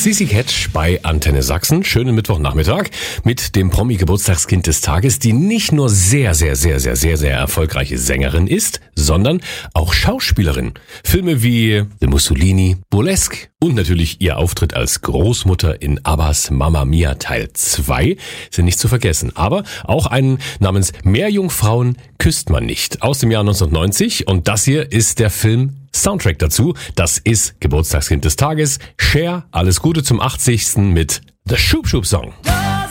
Sissi Catch bei Antenne Sachsen. Schönen Mittwochnachmittag mit dem Promi-Geburtstagskind des Tages, die nicht nur sehr erfolgreiche Sängerin ist, sondern auch Schauspielerin. Filme wie The Mussolini, Burlesque und natürlich ihr Auftritt als Großmutter in Abbas Mamma Mia Teil 2 sind nicht zu vergessen. Aber auch einen namens Meerjungfrauen küsst man nicht aus dem Jahr 1990 und das hier ist der Film Soundtrack dazu. Das ist Geburtstagskind des Tages. Cher, alles Gute zum 80. mit The Shoop Shoop Song.